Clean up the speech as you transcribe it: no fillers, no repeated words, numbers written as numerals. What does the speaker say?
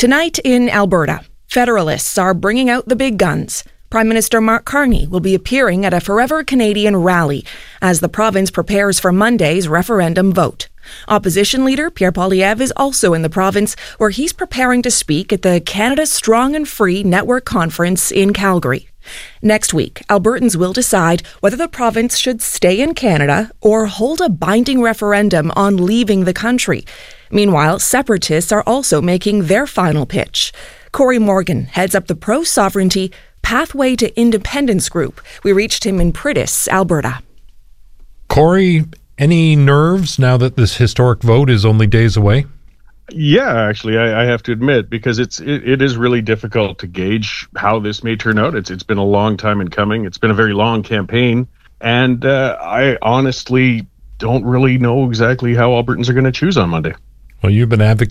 Tonight in Alberta, Federalists are bringing out the big guns. Prime Minister Mark Carney will be appearing at a Forever Canadian rally as the province prepares for Monday's referendum vote. Opposition leader Pierre Poilievre is also in the province, where he's preparing to speak at the Canada Strong and Free Network Conference in Calgary. Next week, Albertans will decide whether the province should stay in Canada or hold a binding referendum on leaving the country. Meanwhile, separatists are also making their final pitch. Corey Morgan heads up the pro-sovereignty Pathway to Independence group. We reached him in Priddis, Alberta. Corey, any nerves now that this historic vote is only days away? Yeah, actually, I have to admit, because it is really difficult to gauge how this may turn out. It's been a long time in coming. It's been a very long campaign, and I honestly don't really know exactly how Albertans are going to choose on Monday. Well, you've been advocating